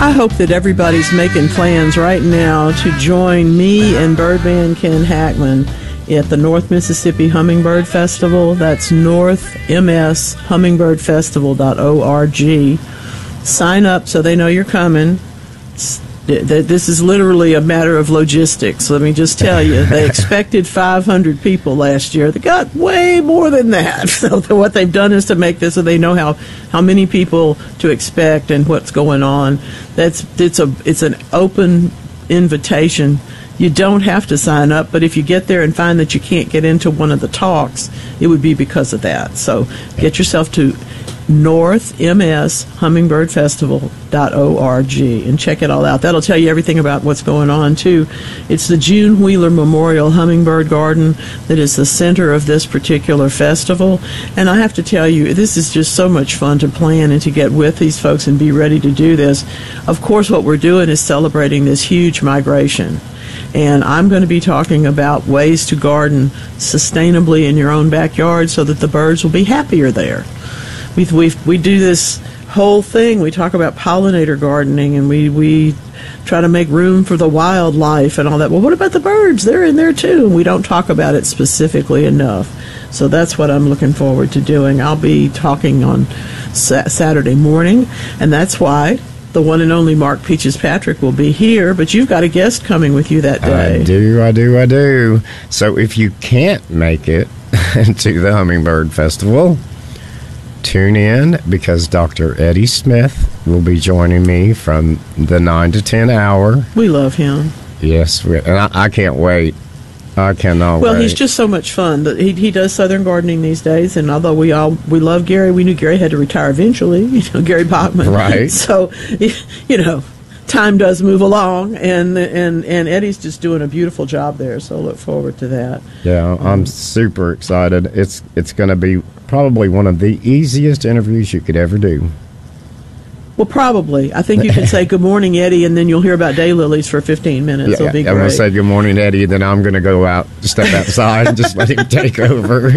I hope that everybody's making plans right now to join me and Birdman Ken Hackman at the North Mississippi Hummingbird Festival. That's northmshummingbird.org. Sign up so they know you're coming. This is literally a matter of logistics. Let me just tell you, they expected 500 people last year. They got way more than that. So what they've done is to make this so they know how many people to expect and what's going on. It's an open invitation. You don't have to sign up, but if you get there and find that you can't get into one of the talks, it would be because of that. So get yourself to northmshummingbird.org and check it all out. That'll tell you everything about what's going on, too. It's the June Wheeler Memorial Hummingbird Garden that is the center of this particular festival. And I have to tell you, this is just so much fun to plan and to get with these folks and be ready to do this. Of course, what we're doing is celebrating this huge migration. And I'm going to be talking about ways to garden sustainably in your own backyard so that the birds will be happier there. We do this whole thing. We talk about pollinator gardening, and we try to make room for the wildlife and all that. Well, what about the birds? They're in there, too. And we don't talk about it specifically enough. So that's what I'm looking forward to doing. I'll be talking on Saturday morning, and that's why the one and only Mark Peaches Patrick will be here, but you've got a guest coming with you that day. I do. So if you can't make it to the Hummingbird Festival, tune in, because Dr. Eddie Smith will be joining me from the 9 to 10 hour. We love him. Yes, and I can't wait. I cannot Well, wait. he's just so much fun. He does Southern gardening these days, and although we love Gary, we knew Gary had to retire eventually, Gary Bachman. Right. So, time does move along, and Eddie's just doing a beautiful job there, so look forward to that. Yeah, I'm super excited. It's going to be probably one of the easiest interviews you could ever do. Well, probably. I think you can say, good morning, Eddie, and then you'll hear about daylilies for 15 minutes. It'll be great. I'm going to say, good morning, Eddie, then I'm going to go out, step outside, and just let him take over.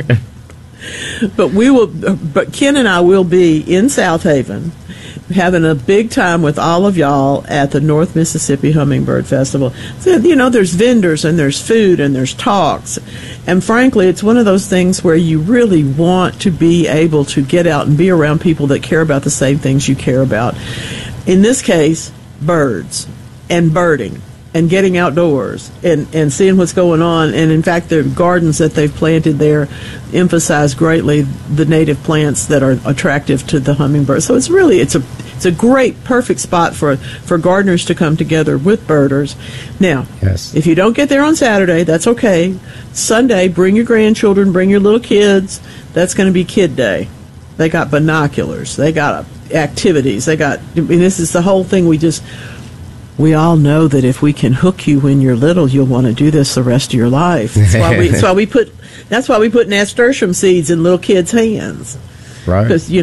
But Ken and I will be in South Haven having a big time with all of y'all at the North Mississippi Hummingbird Festival. So, there's vendors and there's food and there's talks. And frankly, it's one of those things where you really want to be able to get out and be around people that care about the same things you care about. In this case, birds and birding and getting outdoors and seeing what's going on. And in fact, the gardens that they've planted there emphasize greatly the native plants that are attractive to the hummingbird. So it's a great, perfect spot for gardeners to come together with birders. Now, yes. If you don't get there on Saturday, that's okay. Sunday, bring your grandchildren, bring your little kids. That's going to be Kid Day. They got binoculars. They got activities. This is the whole thing. We all know that if we can hook you when you're little, you'll want to do this the rest of your life. That's why we put nasturtium seeds in little kids' hands. Right. Because